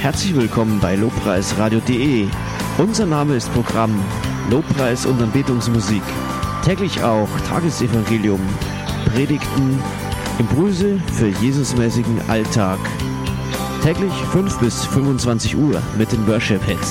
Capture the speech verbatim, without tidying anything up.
Herzlich willkommen bei lobpreisradio punkt de. Unser Name ist Programm Lobpreis und Anbetungsmusik. Täglich auch Tagesevangelium, Predigten, Impulse für Jesusmäßigen Alltag. Täglich fünf bis fünfundzwanzig Uhr mit den Worship Hits.